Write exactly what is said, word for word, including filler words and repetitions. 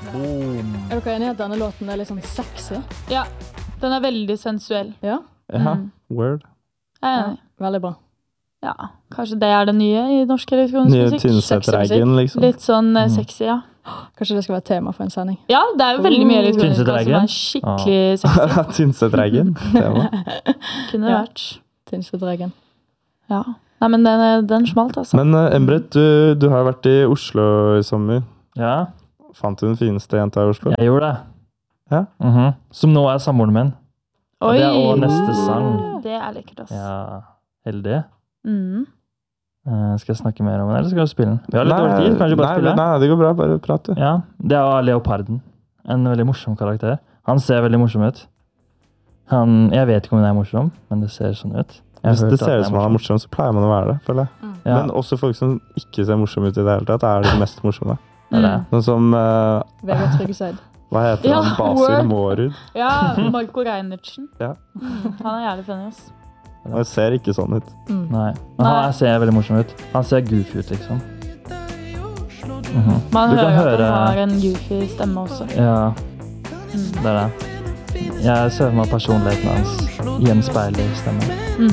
Boom. Er dere enige at denne låten er litt sånn sexy? Ja, den er veldig sensuell. Ja? Ja, Mm. word. Jeg er Ja, enig. veldig bra. Ja, kanskje det er det nye i norsk elektronisk Nye musikk. Tynset-reggen, liksom. Litt sånn eh, Mm. sexy, ja. Kanskje det skal være tema for en sending? Ja, det er jo veldig mye elektronisk som Tynset-reggen. er skikkelig sexy. Tynset-reggen, tema. Kunne Ja. vært. Tynset-reggen. Ja. Nei, men den, den smalt, altså. Men uh, Embret, du, du har vært i Oslo i sommer. Ja, Fant du den fineste jenta i Oslo? jeg gjorde det. Ja. Mhm. Som nå er samboeren min. Og det er Oi. også neste sang. Det er lekkert, altså. Ja, heldig. Mm. Eh, skal jeg snakke mer om den, eller skal jeg spille den? Vi har litt dårlig tid, kanskje bare nei, spille? nei, det går bra, bare prat du. Ja, det er Leoparden. En veldig morsom karakter. Han ser veldig morsom ut. Han, jeg vet ikke om den er morsom, men det ser sånn ut. Jeg har Hvis hørt det at ser den ut som han er morsom, så pleier man å være det, føler jeg. Ja, Men også folk som ikke ser morsomme ut i det hele tatt, er de mest morsomme. det er det. Sånn som, uh, Vegard Tryggeseid. hva heter Ja, han? Basil word. Mårud. Ja, Marco Reinertsen. Ja. Mm, han er jævlig funny, ass. Han ser ikke sånn ut. Mm. Nei, men Nei. han ser veldig morsom ut. Han ser goofy ut, liksom. Mhm. Man Du kan hører at høre- han har en goofy stemme også. Ja, Mm. det er det. Jeg ser for meg personligheten hans gjenspeiler stemmen.